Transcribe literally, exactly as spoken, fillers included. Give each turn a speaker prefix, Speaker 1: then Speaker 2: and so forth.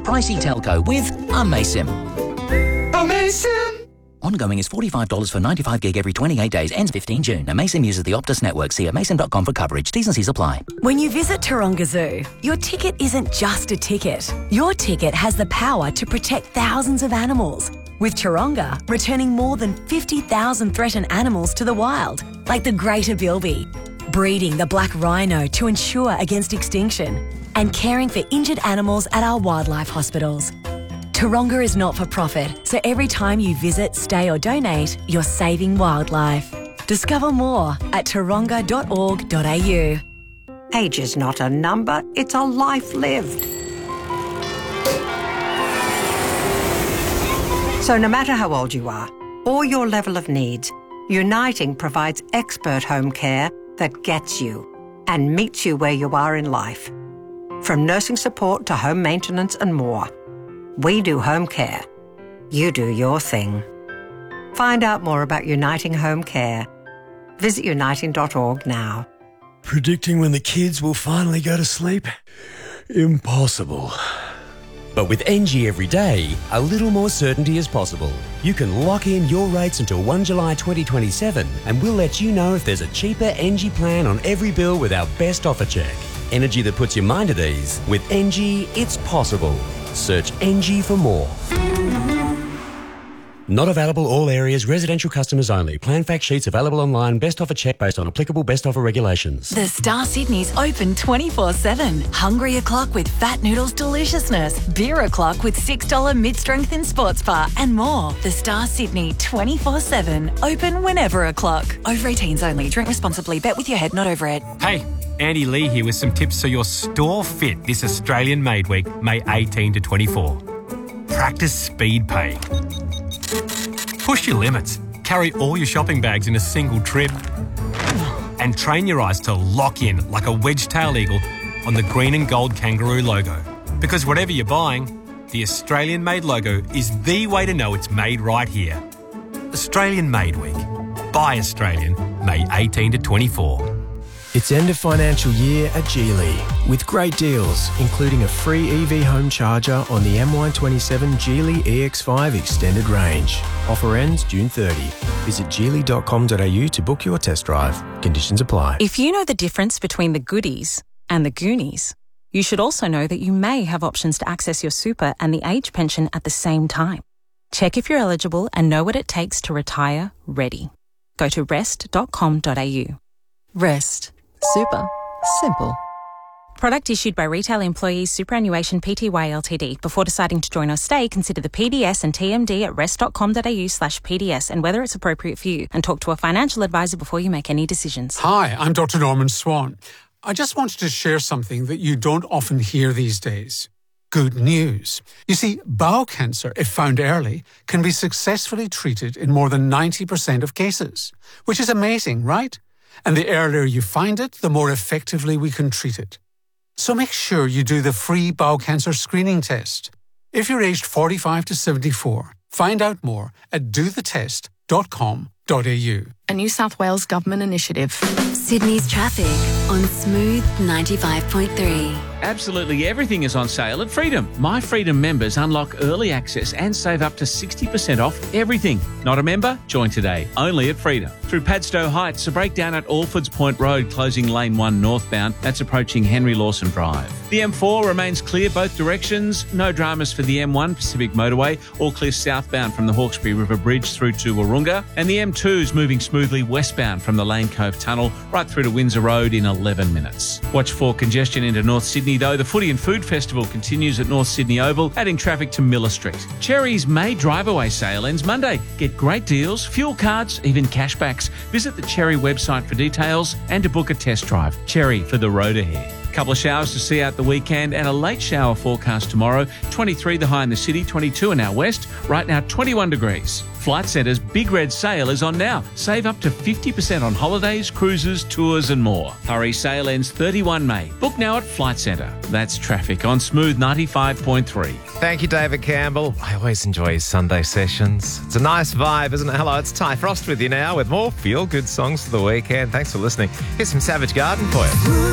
Speaker 1: pricey telco with Amaysim.
Speaker 2: Amaysim!
Speaker 1: Ongoing is forty-five dollars for ninety-five gig every twenty-eight days. Ends fifteenth June. Amaysim uses the Optus network. See amaysim dot com for coverage. T's and C's apply.
Speaker 3: When you visit Taronga Zoo, your ticket isn't just a ticket. Your ticket has the power to protect thousands of animals. With Taronga returning more than fifty thousand threatened animals to the wild, like the greater bilby, breeding the black rhino to ensure against extinction, and caring for injured animals at our wildlife hospitals. Taronga is not for profit, so every time you visit, stay or donate, you're saving wildlife. Discover more at taronga dot org dot a u.
Speaker 4: Age is not a number, it's a life lived. So no matter how old you are, or your level of needs, Uniting provides expert home care that gets you and meets you where you are in life. From nursing support to home maintenance and more. We do home care. You do your thing. Find out more about Uniting Home Care. Visit uniting dot org now.
Speaker 5: Predicting when the kids will finally go to sleep? Impossible.
Speaker 6: But with N G Everyday, a little more certainty is possible. You can lock in your rates until the first of July twenty twenty-seven and we'll let you know if there's a cheaper N G plan on every bill with our best offer check. Energy that puts your mind at ease. With N G, it's possible. Search N G for more. Not available all areas, residential customers only. Plan fact sheets available online. Best offer check based on applicable best offer regulations.
Speaker 3: The Star Sydney's open twenty-four seven. Hungry o'clock with Fat Noodles deliciousness. Beer o'clock with six dollars mid-strength in sports bar and more. The Star Sydney twenty-four seven. Open whenever o'clock. Over eighteens only. Drink responsibly. Bet with your head, not over it.
Speaker 7: Hey, Andy Lee here with some tips so you're store fit this Australian Made Week, May eighteenth to twenty-four. Practice speed pay. Push your limits. Carry all your shopping bags in a single trip. And train your eyes to lock in like a wedge-tailed eagle on the green and gold kangaroo logo. Because whatever you're buying, the Australian Made logo is the way to know it's made right here. Australian Made Week. Buy Australian, May eighteenth to twenty-four.
Speaker 8: It's end of financial year at Geely with great deals, including a free E V home charger on the M Y twenty-seven Geely E X five Extended Range. Offer ends June thirtieth. Visit geely dot com dot a u to book your test drive. Conditions apply.
Speaker 9: If you know the difference between the goodies and the Goonies, you should also know that you may have options to access your super and the age pension at the same time. Check if you're eligible and know what it takes to retire ready. Go to rest dot com dot a u.
Speaker 10: Rest. Super. Simple.
Speaker 9: Product issued by Retail Employees Superannuation Pty Ltd. Before deciding to join or stay, consider the P D S and T M D at rest dot com dot a u slash P D S and whether it's appropriate for you, and talk to a financial advisor before you make any decisions.
Speaker 11: Hi, I'm Doctor Norman Swan. I just wanted to share something that you don't often hear these days. Good news. You see, bowel cancer, if found early, can be successfully treated in more than ninety percent of cases, which is amazing, right? And the earlier you find it, the more effectively we can treat it. So make sure you do the free bowel cancer screening test. If you're aged forty-five to seventy-four, find out more at do the test dot com dot a u.
Speaker 12: A New South Wales government initiative.
Speaker 13: Sydney's traffic on Smooth ninety-five point three.
Speaker 14: Absolutely everything is on sale at Freedom. My Freedom members unlock early access and save up to sixty percent off everything. Not a member? Join today, only at Freedom. Through Padstow Heights, a breakdown at Alfords Point Road, closing lane one northbound. That's approaching Henry Lawson Drive. The M four remains clear both directions. No dramas for the M one Pacific Motorway, all clear southbound from the Hawkesbury River Bridge through to Wahroonga. And the M two's moving smoothly westbound from the Lane Cove Tunnel right through to Windsor Road in eleven minutes. Watch for congestion into North Sydney though. The Footy and Food Festival continues at North Sydney Oval, adding traffic to Miller Street. Cherry's May drive-away sale ends Monday. Get great deals, fuel cards, even cashbacks. Visit the Cherry website for details and to book a test drive. Cherry, for the road ahead. Couple of showers to see out the weekend and a late shower forecast tomorrow. twenty-three the high in the city, twenty-two in our west. Right now, twenty-one degrees. Flight Centre's Big Red Sale is on now. Save up to fifty percent on holidays, cruises, tours and more. Hurry, sale ends thirty-first of May. Book now at Flight Centre. That's traffic on Smooth ninety-five point three.
Speaker 15: Thank you, David Campbell. I always enjoy his Sunday sessions. It's a nice vibe, isn't it? Hello, it's Ty Frost with you now with more feel-good songs for the weekend. Thanks for listening. Here's some Savage Garden for you.